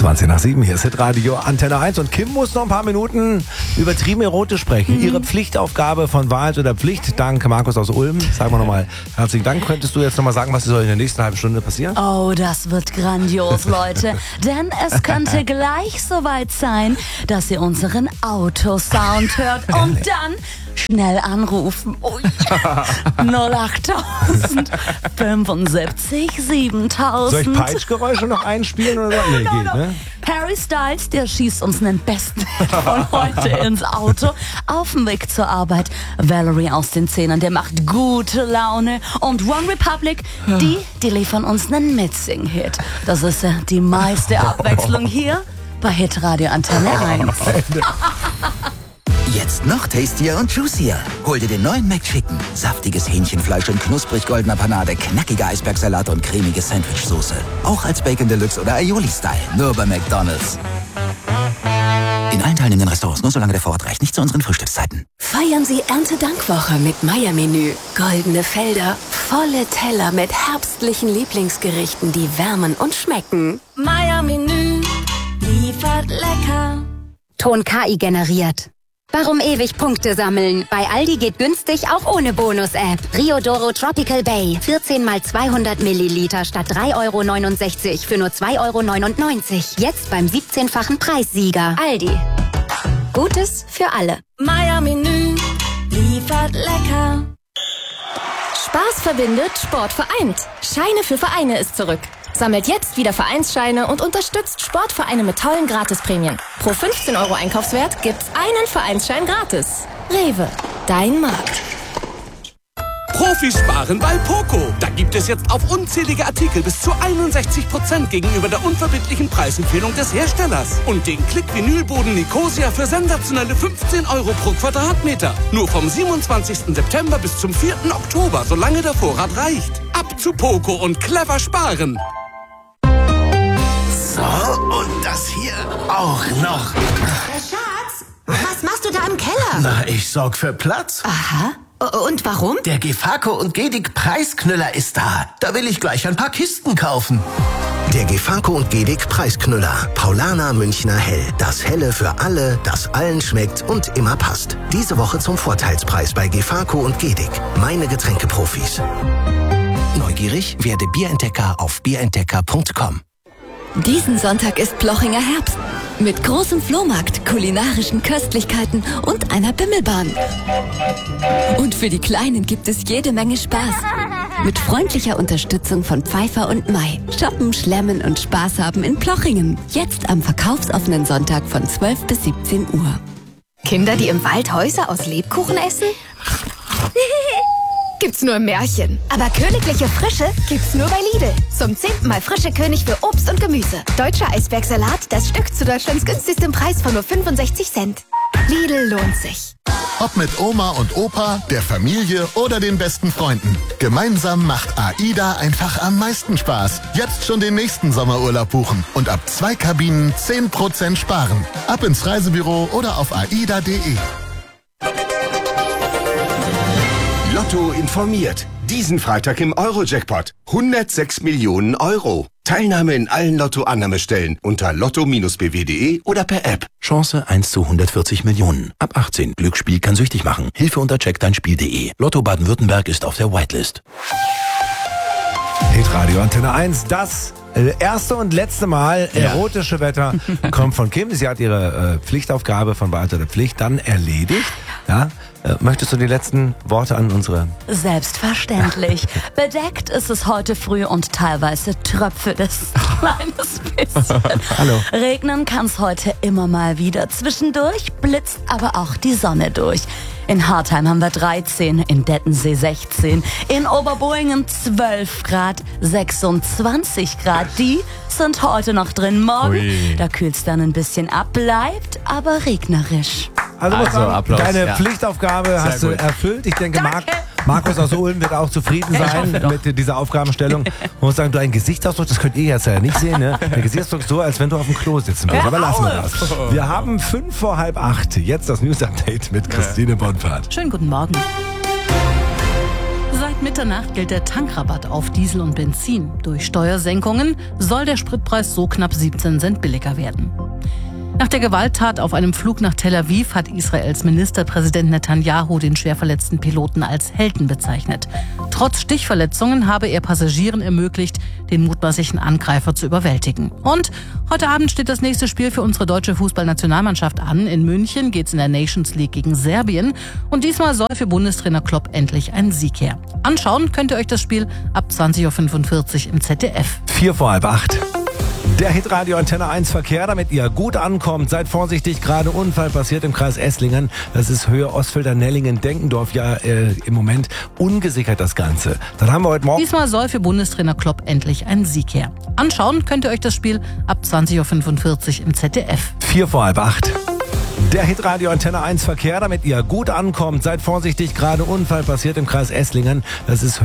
7:20, hier ist Hitradio Antenne 1 und Kim muss noch ein paar Minuten übertrieben erotisch sprechen. Ihre Pflichtaufgabe von Wahrheit oder Pflicht, dank Markus aus Ulm. Sagen wir nochmal herzlichen Dank. Könntest du jetzt nochmal sagen, was soll in der nächsten halben Stunde passieren? Oh, das wird grandios, Leute. Denn es könnte gleich soweit sein, dass ihr unseren Autosound hört und dann schnell anrufen. Ui. 08000 75 7000. Soll ich Peitschgeräusche noch einspielen oder so? Nee, geht, ne? Harry Styles, der schießt uns einen besten Hit von heute ins Auto auf dem Weg zur Arbeit. Valerie aus den Zehnern, der macht gute Laune. Und One Republic, die liefern uns einen Mitsing-Hit. Das ist die meiste Abwechslung hier bei Hitradio Antenne 1. Jetzt noch tastier und juicier. Hol dir den neuen McChicken. Saftiges Hähnchenfleisch in knusprig goldener Panade, knackiger Eisbergsalat und cremige Sandwichsoße. Auch als Bacon Deluxe oder Aioli-Style. Nur bei McDonald's. In allen teilnehmenden Restaurants, nur solange der Vorrat reicht. Nicht zu unseren Frühstückszeiten. Feiern Sie Erntedankwoche mit Meier-Menü. Goldene Felder, volle Teller mit herbstlichen Lieblingsgerichten, die wärmen und schmecken. Meier-Menü liefert lecker. Ton KI generiert. Warum ewig Punkte sammeln? Bei Aldi geht günstig auch ohne Bonus-App. Riodoro Tropical Bay. 14 mal 200 Milliliter statt 3,69 € für nur 2,99 €. Jetzt beim 17-fachen Preissieger. Aldi. Gutes für alle. Meier-Menü liefert lecker. Spaß verbindet, Sport vereint. Scheine für Vereine ist zurück. Sammelt jetzt wieder Vereinsscheine und unterstützt Sportvereine mit tollen Gratisprämien. Pro 15 € Einkaufswert gibt's einen Vereinsschein gratis. Rewe, dein Markt. Profis sparen bei Poco. Da gibt es jetzt auf unzählige Artikel bis zu 61% gegenüber der unverbindlichen Preisempfehlung des Herstellers. Und den Klick-Vinylboden Nicosia für sensationelle 15 € pro Quadratmeter. Nur vom 27. September bis zum 4. Oktober, solange der Vorrat reicht. Ab zu Poco und clever sparen. So, und das hier auch noch. Schatz, was machst du da im Keller? Na, ich sorg für Platz. Aha. Und warum? Der Gefako und Gedig Preisknüller ist da. Da will ich gleich ein paar Kisten kaufen. Der Gefako und Gedig Preisknüller. Paulaner Münchner Hell. Das Helle für alle, das allen schmeckt und immer passt. Diese Woche zum Vorteilspreis bei Gefako und Gedig. Meine Getränkeprofis. Neugierig? Werde Bierentdecker auf bierentdecker.com. Diesen Sonntag ist Plochinger Herbst. Mit großem Flohmarkt, kulinarischen Köstlichkeiten und einer Bimmelbahn. Und für die Kleinen gibt es jede Menge Spaß. Mit freundlicher Unterstützung von Pfeiffer und Mai. Shoppen, schlemmen und Spaß haben in Plochingen. Jetzt am verkaufsoffenen Sonntag von 12 bis 17 Uhr. Kinder, die im Wald Häuser aus Lebkuchen essen? Gibt's nur im Märchen. Aber königliche Frische gibt's nur bei Lidl. Zum 10. Mal frische König für Obst und Gemüse. Deutscher Eisbergsalat, das Stück zu Deutschlands günstigstem Preis von nur 65 Cent. Lidl lohnt sich. Ob mit Oma und Opa, der Familie oder den besten Freunden. Gemeinsam macht AIDA einfach am meisten Spaß. Jetzt schon den nächsten Sommerurlaub buchen und ab 2 Kabinen 10% sparen. Ab ins Reisebüro oder auf aida.de. Lotto informiert. Diesen Freitag im Euro-Jackpot. 106 Millionen Euro. Teilnahme in allen Lotto-Annahmestellen unter lotto-bw.de oder per App. Chance 1 zu 140 Millionen. Ab 18. Glücksspiel kann süchtig machen. Hilfe unter checkdeinspiel.de. Lotto Baden-Württemberg ist auf der Whitelist. Hitradio Antenne 1, das erste und letzte Mal erotische Wetter kommt von Kim. Sie hat ihre Pflichtaufgabe von Wahrheit oder Pflicht dann erledigt. Ja? Möchtest du die letzten Worte an unsere... Selbstverständlich. Bedeckt ist es heute früh und teilweise tröpfelt es ein kleines bisschen. Hallo. Regnen kann es heute immer mal wieder. Zwischendurch blitzt aber auch die Sonne durch. In Hartheim haben wir 13, in Dettensee 16, in Oberboingen 12 Grad, 26 Grad. Die sind heute noch drin. Morgen, da kühlt es dann ein bisschen ab, bleibt aber regnerisch. Also Applaus. Deine Pflichtaufgabe hast du erfüllt. Ich denke, Markus aus Ulm wird auch zufrieden sein mit dieser Aufgabenstellung. Ich muss sagen, dein Gesichtsausdruck, das könnt ihr jetzt ja nicht sehen, ne? Der Gesichtsausdruck so, als wenn du auf dem Klo sitzen würdest. Aber lassen wir das. Wir haben 7:55. Jetzt das News-Update mit Christine Bonpfahrt. Schönen guten Morgen. Seit Seit Mitternacht gilt der Tankrabatt auf Diesel und Benzin. Durch Steuersenkungen soll der Spritpreis so knapp 17 Cent billiger werden. Nach der Gewalttat auf einem Flug nach Tel Aviv hat Israels Ministerpräsident Netanyahu den schwer verletzten Piloten als Helden bezeichnet. Trotz Stichverletzungen habe er Passagieren ermöglicht, den mutmaßlichen Angreifer zu überwältigen. Und heute Abend steht das nächste Spiel für unsere deutsche Fußballnationalmannschaft an. In München geht's in der Nations League gegen Serbien. Und diesmal soll für Bundestrainer Klopp endlich ein Sieg her. Anschauen könnt ihr euch das Spiel ab 20.45 Uhr im ZDF. 7:45. Der Hitradio Antenne 1 Verkehr, damit ihr gut ankommt. Seid vorsichtig, gerade Unfall passiert im Kreis Esslingen. Das ist Höhe Osfelder, Nellingen, Denkendorf. Ja, im Moment ungesichert das Ganze. Dann haben wir heute Morgen... Diesmal soll für Bundestrainer Klopp endlich ein Sieg her. Anschauen könnt ihr euch das Spiel ab 20.45 Uhr im ZDF. 7:45. Der Hitradio Antenne 1 Verkehr, damit ihr gut ankommt. Seid vorsichtig, gerade Unfall passiert im Kreis Esslingen. Das ist